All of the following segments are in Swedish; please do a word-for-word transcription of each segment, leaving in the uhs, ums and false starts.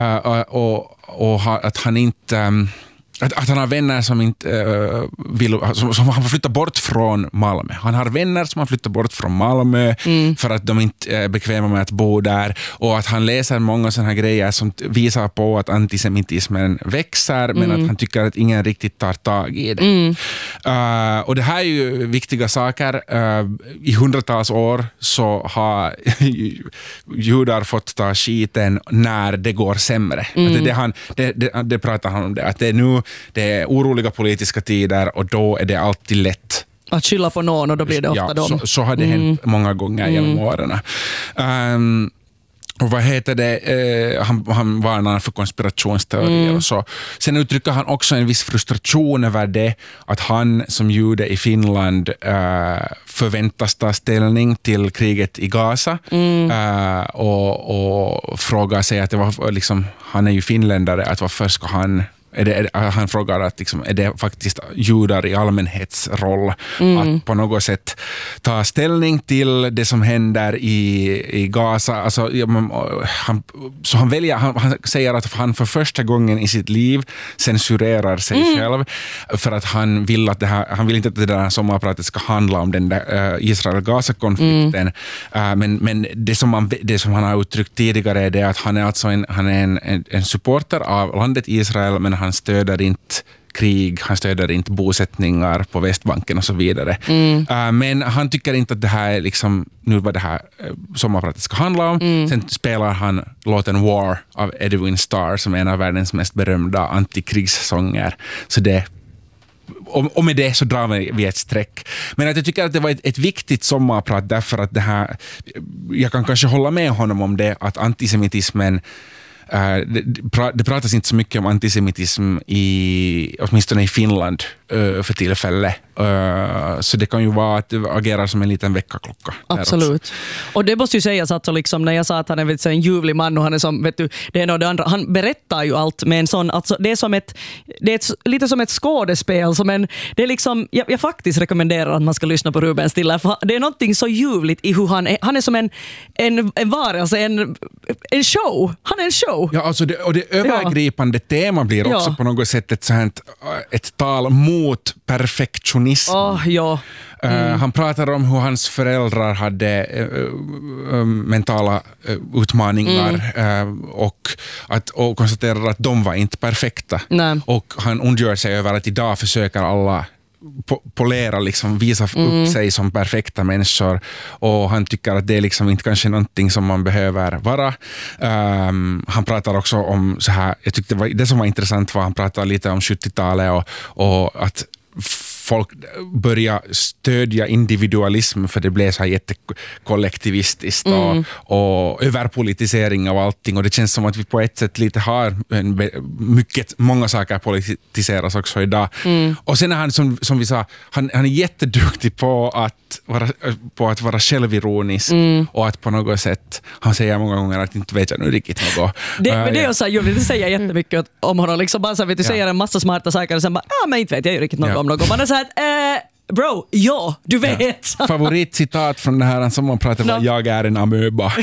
Uh, och, och att han inte... Um, Att, att han har vänner som inte uh, vill, som, som han får flytta bort från Malmö. Han har vänner som han flyttar bort från Malmö mm. för att de inte är bekväma med att bo där. Och att han läser många sådana här grejer som visar på att antisemitismen växer mm. men att han tycker att ingen riktigt tar tag i det. Mm. Uh, och det här är ju viktiga saker. Uh, I hundratals år så har judar fått ta skiten när det går sämre. Mm. Att det, det, han, det, det, det pratar han om det. Att det är nu det är oroliga politiska tider och då är det alltid lätt att skylla på någon och då blir det ofta ja, dem. Så, så har det mm. hänt många gånger mm. genom åren. Um, och vad heter det? Uh, han, han varnar för konspirationsteorier mm. och så. Sen uttrycker han också en viss frustration över det att han som jude i Finland uh, förväntas ta ställning till kriget i Gaza mm. uh, och, och frågar sig att det var liksom, han är ju finländare, att varför ska han Är det, är, han frågar att liksom, är det faktiskt judar i allmänhets roll mm. att på något sätt ta ställning till det som händer i, i Gaza. Alltså, ja, man, han, så han, väljer, han, han säger att han för första gången i sitt liv censurerar sig mm. själv för att han vill, att det här, han vill inte att det där sommarpratet ska handla om den där uh, Israel-Gaza-konflikten. Mm. Uh, men men det, som man, det som han har uttryckt tidigare är det att han är alltså en, han är en, en, en supporter av landet Israel, men han stöder inte krig, han stöder inte bosättningar på Västbanken och så vidare. Mm. Uh, men han tycker inte att det här är liksom, nu vad det här uh, sommarpratet ska handla om. Mm. Sen spelar han låten War av Edwin Starr som är en av världens mest berömda antikrigssånger. Så det Och, och med det så drar vi ett streck. Men att jag tycker att det var ett, ett viktigt sommarprat därför att det här, jag kan kanske hålla med honom om det, att antisemitismen Uh, det, det pratas inte så mycket om antisemitism i, åtminstone i Finland uh, för tillfälle. Uh, så det kan ju vara att det agerar som en liten väckarklocka. Absolut. Och det måste ju sägas att så liksom, när jag sa att han är vet, så en ljuvlig man och han är som, vet du, det ena och det andra, han berättar ju allt med en sån, alltså, det är som ett, det är ett, lite som ett skådespel, som en, det är liksom, jag, jag faktiskt rekommenderar att man ska lyssna på Ruben Stiller, för det är någonting så ljuvligt i hur han är, han är som en, en, en varelse, en, en show, han är en show. Ja, alltså det, och det övergripande ja. tema blir också ja. på något sätt ett, sånt, ett tal mot perfektionism. Oh, ja. Mm. Uh, han pratar om hur hans föräldrar hade uh, uh, mentala uh, utmaningar mm. uh, och, att, och konstaterar att de var inte perfekta. Nej. Och han ondgör sig över att idag försöker alla po- polera, liksom, visa mm. upp sig som perfekta människor, och han tycker att det är liksom inte kanske någonting som man behöver vara. Um, han pratar också om så här, jag tyckte det, var, det som var intressant var han pratade lite om sjuttiotalet och, och att folk börja stödja individualism för det blev så här jättekollektivistiskt mm. och, och överpolitisering av allting, och det känns som att vi på ett sätt lite har en, mycket, många saker politiseras också idag. Mm. Och sen är han, som, som vi sa, han, han är jätteduktig på att vara, på att vara självironisk mm. och att på något sätt, han säger många gånger att inte vet jag nu riktigt något. Det, men det är så här, det säger jättemycket om honom, liksom bara så vet du, ja. säger en massa smarta saker och sen bara, ja men inte vet jag ju riktigt något ja. om något. Man är så här, eh, bro, ja, du vet. Ja. Favoritcitat från det här som man pratar om, no. jag är en amöba.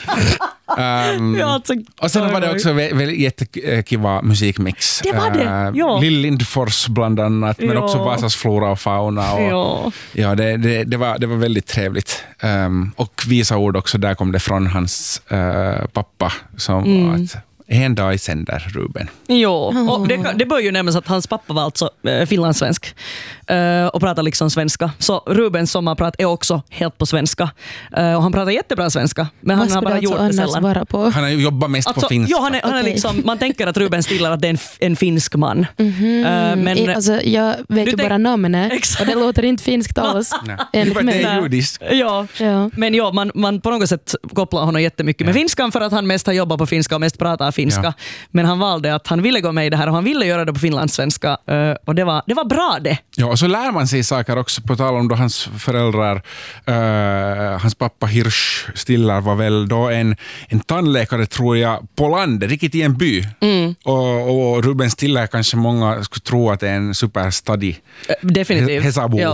Um, ja, alltså, och sen var det också väldigt jättekiva musikmix. Det var det, uh, ja. Lill Lindfors bland annat, men ja. också Vasas flora och fauna. Och, ja, ja det, det, det, var, det var väldigt trevligt. Um, och visa ord också, där kom det från hans uh, pappa som mm. att en dag i sänder, Ruben. Jo, och det, det bör ju nämnas att hans pappa var alltså äh, finlandssvensk äh, och pratar liksom svenska. Så Rubens sommarprat är också helt på svenska. Äh, och han pratar jättebra svenska, men han har bara gjort det sällan. På? Han har jobbat mest alltså, på finska. Ja, han är, han är okay. liksom, man tänker att Ruben Stiller att det är en, en finsk man. Mm-hmm. Äh, men, I, alltså, jag vet ju tänk- bara namnet och det låter inte finskt alls. Det är judiskt. Ja, ja. Men ja, man, man på något sätt kopplar honom jättemycket med ja. finskan för att han mest har jobbat på finska och mest pratar finska. Ja. Men han valde att han ville gå med i det här och han ville göra det på finlandssvenska, och det var, det var bra det. Ja, och så lär man sig saker också, på tal om då hans föräldrar. Uh, hans pappa Hirsch Stiller var väl då en, en tandläkare, tror jag, på landet, riktigt i en by. Mm. Och, och Ruben Stiller kanske många skulle tro att det är en superstudy. Definitivt. Hesabo. Ja.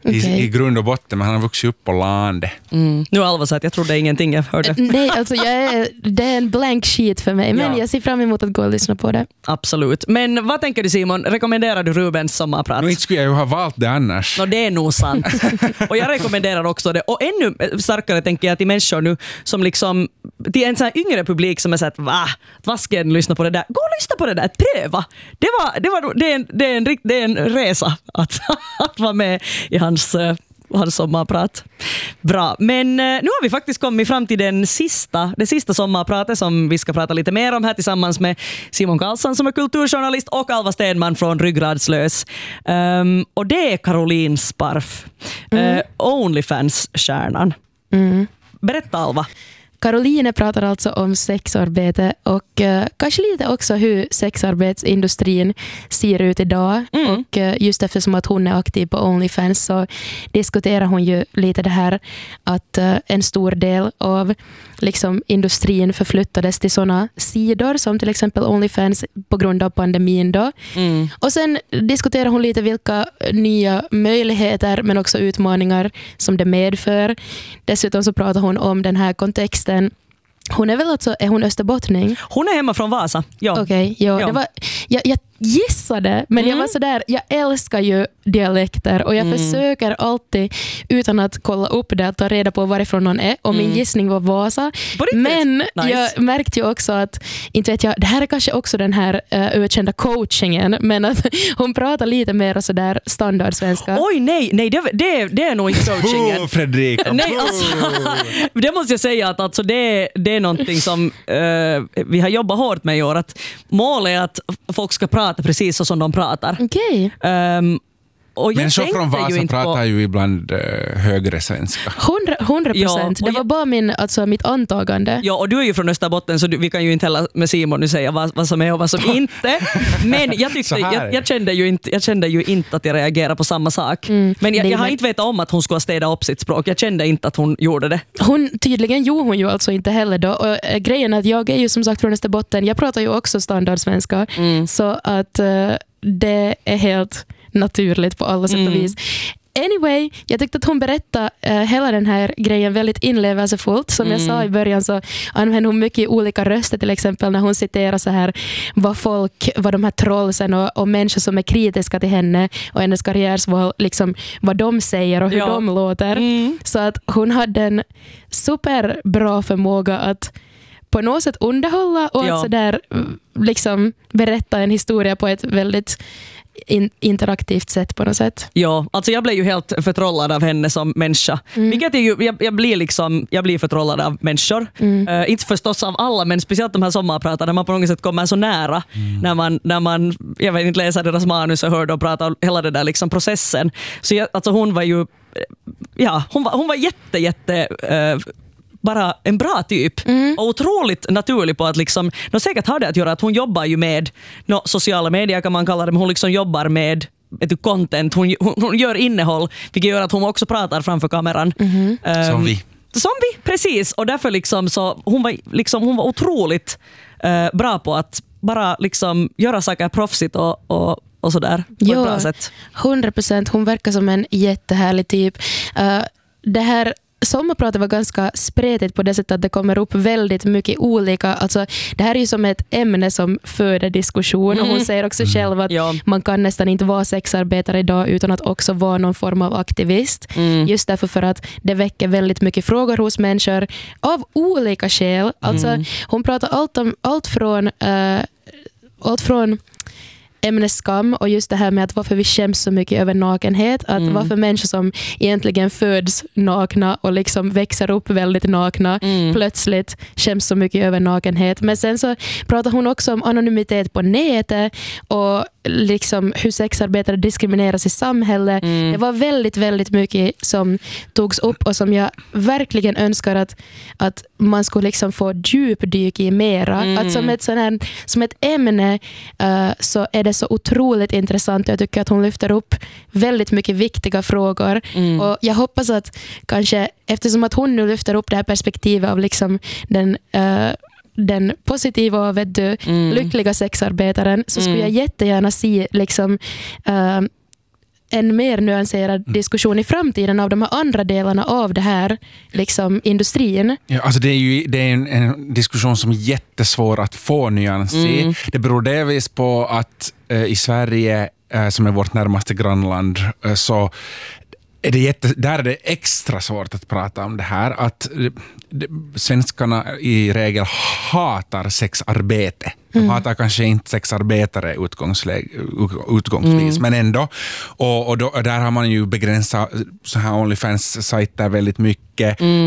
i, okay. i grund och botten, men han har vuxit upp på landet. Mm. Nu Alva sa att jag trodde ingenting jag hörde. Nej, alltså jag är, det är en blank sheet för mig, men ja. jag ser fram emot att gå och lyssna på det. Absolut. Men vad tänker du Simon? Rekommenderar du Rubens sommarprat? Nu inte skulle jag ju ha valt det annars. No, det är nog sant. Och jag rekommenderar också det. Och ännu starkare tänker jag till människor nu som liksom, till en sån här yngre publik som är så att va, vad ska jag lyssna på det där? Gå och lyssna på det där, pröva. Det, var, det, var, det, är, en, det, är, en, det är en resa att, att vara med i hans, hans sommarprat. Bra, men nu har vi faktiskt kommit fram till den sista, det sista sommarpratet som vi ska prata lite mer om här tillsammans med Simon Karlsson som är kulturjournalist och Alva Stenman från Ryggradslös. Um, och det är Caroline Sparf, mm. uh, OnlyFans-stjärnan. Mm. Berätta Alva. Caroline pratar alltså om sexarbete och uh, kanske lite också hur sexarbetsindustrin ser ut idag. Mm. Och uh, just eftersom att hon är aktiv på OnlyFans så diskuterar hon ju lite det här att uh, en stor del av liksom, industrin förflyttades till sådana sidor som till exempel OnlyFans på grund av pandemin då. Mm. Och sen diskuterar hon lite vilka nya möjligheter men också utmaningar som det medför. Dessutom så pratar hon om den här kontexten. Hon är väl alltså, är hon österbottning? Hon är hemma från Vasa, ja. Okej, okay, ja, ja. Det var, jag, jag gissade, men mm. jag var så där, jag älskar ju dialekter och jag mm. försöker alltid utan att kolla upp det att ta reda på varifrån någon är och min mm. gissning var Vasa. Men nice. Jag märkte ju också att, inte vet jag, det här är kanske också den här uh, ökända coachingen, men att hon pratar lite mer så där standardsvenska. Oj nej, nej det, det, det är nog inte coachingen. Oh, Fredrika. Nej, alltså, det måste jag säga att alltså, det, det är någonting som uh, vi har jobbat hårt med i år, att målet är att folk ska prata precis så som de pratar. Okej. Okay. Um, men så från Vasa pratar på... ju ibland uh, högre svenska. hundra procent. Ja, det var jag... bara min, alltså, mitt antagande. Ja, och du är ju från Österbotten så du, vi kan ju inte heller med Simon nu säga vad, vad som är och vad som inte. Men jag, tyckte, jag, jag, kände ju inte, jag kände ju inte att jag reagerade på samma sak. Mm, men jag, jag har men... inte vetat om att hon skulle städa upp sitt språk. Jag kände inte att hon gjorde det. Hon, tydligen gjorde hon ju alltså inte heller då. Och äh, grejen är att jag är ju som sagt från Österbotten. Jag pratar ju också standardsvenska. Mm. Så att äh, det är helt naturligt på alla sätt och vis. Anyway, jag tyckte att hon berättade uh, hela den här grejen väldigt inlevelsefullt. Som mm. jag sa i början så använder hon mycket olika röster, till exempel när hon citerar så här vad folk, vad de här trollsen och, och människor som är kritiska till henne och hennes karriärsval, liksom vad de säger och hur ja. de låter. Mm. Så att hon hade en superbra förmåga att på något sätt underhålla och ja. att så där, liksom berätta en historia på ett väldigt In, interaktivt sätt på något sätt. Ja, alltså jag blev ju helt förtrollad av henne som människa. Mm. Vilket är ju, jag, jag blir liksom, jag blir förtrollad av människor. Mm. Uh, inte förstås av alla, men speciellt de här sommarpratarna där man på något sätt kommer så nära mm. när man, när man, jag vet inte, läser deras manus och hör dem prata hela det där liksom processen. Så jag, alltså hon var ju, ja, hon var, hon var jätte, jätte uh, bara en bra typ mm. och otroligt naturlig på att liksom, no, säkert har det att göra att hon jobbar ju med no, sociala medier kan man kalla det, men hon liksom jobbar med ett content, hon, hon, hon gör innehåll, vilket gör att hon också pratar framför kameran. Mm. Um, som vi. Som vi, precis. Och därför liksom så, hon var, liksom, hon var otroligt uh, bra på att bara liksom göra saker proffsigt och, och och sådär på jo, ett bra sätt. hundra procent. Hon verkar som en jättehärlig typ. Uh, det här sommarpratet var ganska spretigt på det sättet att det kommer upp väldigt mycket olika, alltså det här är ju som ett ämne som föder diskussion mm. och hon säger också själv att ja. man kan nästan inte vara sexarbetare idag utan att också vara någon form av aktivist. Mm. Just därför för att det väcker väldigt mycket frågor hos människor av olika skäl. Alltså mm. hon pratar allt om allt från uh, allt från ämnesskam och just det här med att varför vi skäms så mycket över nakenhet, att mm. varför människor som egentligen föds nakna och liksom växer upp väldigt nakna mm. plötsligt skäms så mycket över nakenhet. Men sen så pratar hon också om anonymitet på nätet och liksom hur sexarbetare diskrimineras i samhället. Mm. Det var väldigt, väldigt mycket som togs upp och som jag verkligen önskar att, att man skulle liksom få djupdyk i mera. Mm. Att som ett, sån här, som ett ämne uh, så är det så otroligt intressant. Jag tycker att hon lyfter upp väldigt mycket viktiga frågor. Mm. Och jag hoppas att kanske, eftersom att hon nu lyfter upp det här perspektivet av liksom den uh, den positiva och vet du, mm. lyckliga sexarbetaren, så skulle mm. jag jättegärna se liksom, uh, en mer nyanserad diskussion i framtiden av de här andra delarna av det här liksom industrin. Ja, alltså det är ju det är en, en diskussion som är jättesvår att få nyans i. Mm. Det beror delvis på att eh, i Sverige, eh, som är vårt närmaste grannland, eh, så är det jätte, där är det extra svårt att prata om det här. Att det, svenskarna i regel hatar sexarbete. De mm. hatar kanske inte sexarbetare utgångsläge, utgångsvis, mm. men ändå. Och, och, då, och där har man ju begränsat så här OnlyFans-sajter väldigt mycket. Mm.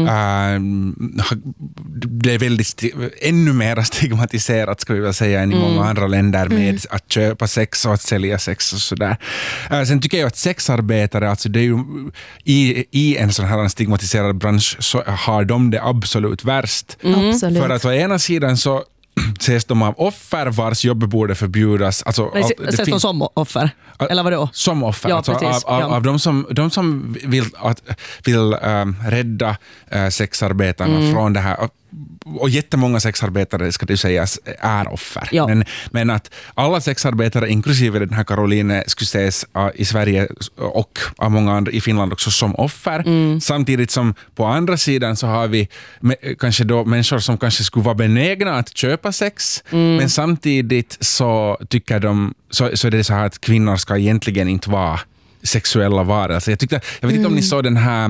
Uh, det är väldigt sti- ännu mer stigmatiserat, ska vi väl säga, än i mm. många andra länder med mm. att köpa sex och att sälja sex och sådär. Uh, sen tycker jag att sexarbetare, alltså det är ju i, i en sån här stigmatiserad bransch så har de det absolut värst. Mm. Absolut. För att å ena sidan så ses de av offer vars jobb borde förbjudas. Alltså, Nej, ses fin- de som offer? Eller vadå? Som offer. Ja, alltså, av, av, ja. av de som, de som vill, att, vill um, rädda uh, sexarbetarna mm. från det här. Och jättemånga sexarbetare, ska det sägas, är offer. Ja. Men, men att alla sexarbetare, inklusive den här Caroline, skulle ses uh, i Sverige och av många andra i Finland också som offer. Mm. Samtidigt som på andra sidan så har vi me- kanske då människor som kanske skulle vara benägna att köpa sex, mm. men samtidigt så tycker de, så, så är det så här att kvinnor ska egentligen inte vara sexuella varelser. Jag tyckte, jag vet inte mm. om ni såg den här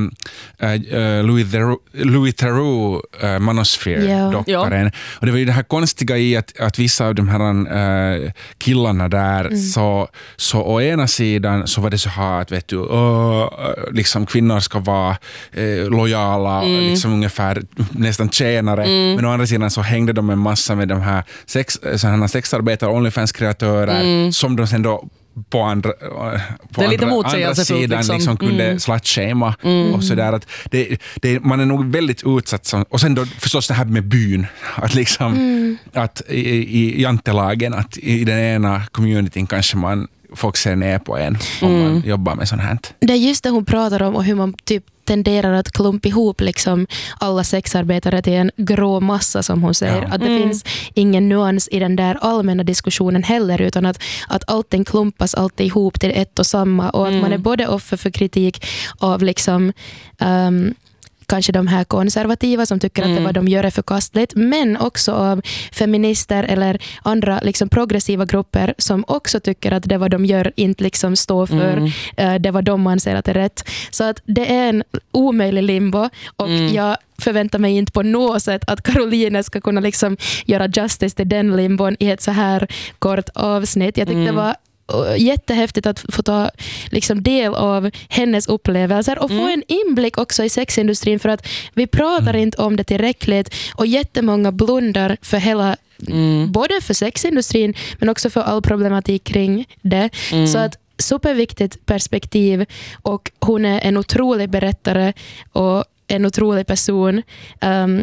uh, Louis Theroux, Louis Theroux uh, Manosphere-dockaren. Yeah. Och det var ju det här konstiga i att, att vissa av de här uh, killarna där, mm. så, så å ena sidan så var det så här att vet du, uh, liksom kvinnor ska vara uh, lojala, mm. liksom ungefär nästan tjänare. Mm. Men å andra sidan så hängde de en massa med de här sex, sådana sexarbetare, OnlyFans-kreatörer, mm. som de sen då på andra, på andra, andra sidan liksom, liksom kunde mm. slut-shama mm. och sådär. Att det, det, man är nog väldigt utsatt. Som, och sen då förstås det här med byn. Att liksom, mm. att i, i jantelagen, att i den ena communityn kanske man folk ser ner på en om mm. man jobbar med sånt här. Det är just det hon pratar om och hur man typ tenderar att klumpa ihop liksom alla sexarbetare till en grå massa, som hon säger. Ja. Att det mm. finns ingen nuans i den där allmänna diskussionen heller, utan att, att allting klumpas alltid ihop till ett och samma, och att mm. man är både offer för kritik av liksom um, kanske de här konservativa som tycker mm. att det vad de gör är förkastligt, men också av feminister eller andra liksom progressiva grupper som också tycker att det vad de gör inte liksom står för mm. uh, det vad de anser att är rätt. Så att det är en omöjlig limbo, och mm. jag förväntar mig inte på något sätt att Caroline ska kunna liksom göra justice till den limbon i ett så här kort avsnitt. Jag tyckte mm. det var jättehäftigt att få ta liksom del av hennes upplevelser och få mm. en inblick också i sexindustrin, för att vi pratar mm. inte om det tillräckligt, och jättemånga blundar för hela mm. både för sexindustrin men också för all problematik kring det. Mm. Så att superviktigt perspektiv, och hon är en otrolig berättare och en otrolig person. Um,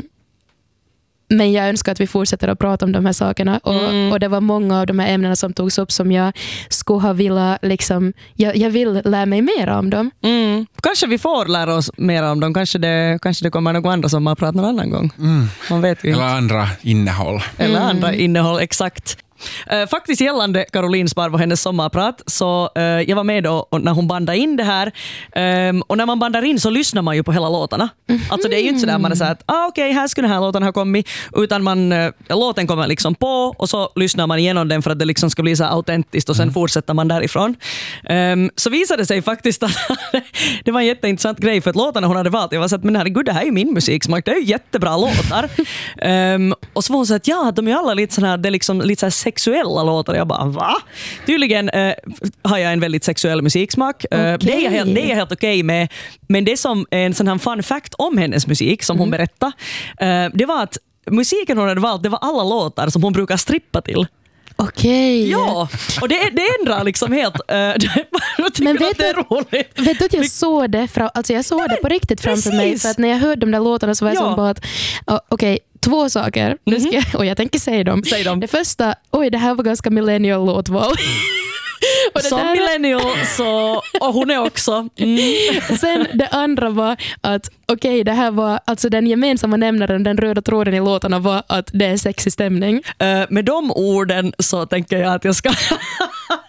Men jag önskar att vi fortsätter att prata om de här sakerna. Och, mm. och det var många av de här ämnena som togs upp som jag skulle ha vilja, liksom, jag, jag vill lära mig mer om dem. Mm. Kanske vi får lära oss mer om dem. Kanske det, kanske det kommer någon andra som har pratat någon annan gång. Mm. Man vet ju Eller inte. andra innehåll. Eller mm. andra innehåll, exakt. Uh, faktiskt gällande Caroline Sparv och hennes sommarprat, så uh, jag var med då när hon bandade in det här, um, och när man bandar in så lyssnar man ju på hela låtarna. Mm. Alltså det är ju inte sådär man är såhär att ah, okej, okay, här skulle den här låten ha kommit, utan man, uh, låten kommer liksom på och så lyssnar man igenom den för att det liksom ska bli så autentiskt, och sen mm. fortsätter man därifrån. Um, så visade det sig faktiskt att det var en jätteintressant grej, för att låtarna hon hade valt, jag var så att men herregud, det här är ju min musiksmak, det är ju jättebra låtar. um, och så var hon så att ja, de är alla lite sån här, det är liksom lite så här sexuella låtar. Jag bara, va? Tydligen uh, har jag en väldigt sexuell musiksmak. Uh, okay. Det är jag helt, det är jag helt okej okay med. Men det som är en sån här fun fact om hennes musik som mm. hon berättade, uh, det var att musiken hon hade valt, det var alla låtar som hon brukar strippa till. Okej. Okay. Ja, och det, det ändrar liksom helt. Uh, men vet du, roligt. vet du att jag såg det, fra, alltså jag såg Nej, det på riktigt framför precis. mig, för att när jag hörde de där låtarna så var jag ja. som bara att, uh, okej, okay, två saker. Nu ska jag, och jag tänker säga dem. Säg dem. Det första, oj, det här var ganska millennial låtval. Och det som där... millennial så, och hon är också. Mm. Sen det andra var att okej, okay, det här var alltså den gemensamma nämnaren, den röda tråden i låtarna var att det är sexig stämning. Uh, med de orden så tänker jag att jag ska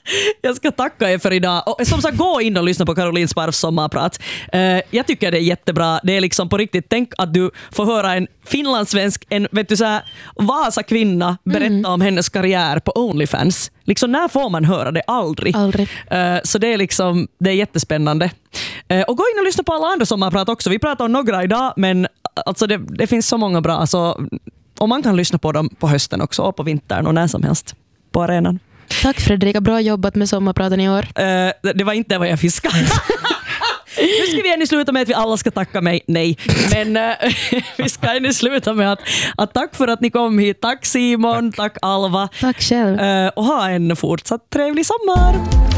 Jag ska tacka er för idag. Och som sagt, gå in och lyssna på Caroline Sparfs sommarprat. Uh, jag tycker det är jättebra. Det är liksom på riktigt, tänk att du får höra en finlandssvensk, en vet du, så här, Vasa-kvinna berätta mm. om hennes karriär på OnlyFans. Liksom, när får man höra det? Aldrig. Aldrig. Uh, så det är liksom, det är jättespännande. Uh, och gå in och lyssna på alla andra sommarprat också. Vi pratar om några idag, men alltså det, det finns så många bra. Så, och man kan lyssna på dem på hösten också, och på vintern och när som helst på arenan. Tack Fredrika, bra jobbat med sommarpraten i år. Uh, det var inte vad jag fiskade. Nu ska vi ännu sluta med att vi alla ska tacka mig. Nej, men uh, vi ska ännu sluta med att, att tack för att ni kom hit. Tack Simon, tack, tack Alva. Tack själv. Uh, och ha en fortsatt trevlig sommar.